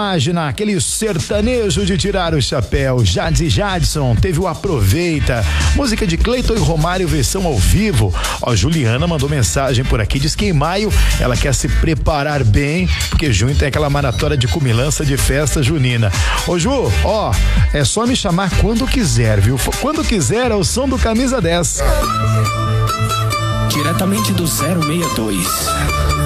página, aquele sertanejo de tirar o chapéu. Jades e Jadson teve o Aproveita, música de Cleiton e Romário, versão ao vivo. Ó, Juliana mandou mensagem por aqui, diz que em maio ela quer se preparar bem, porque junho tem aquela maratona de cumilança de festa junina. Ô Ju, ó, é só me chamar quando quiser, viu? Quando quiser é o som do Camisa 10. Diretamente do 062.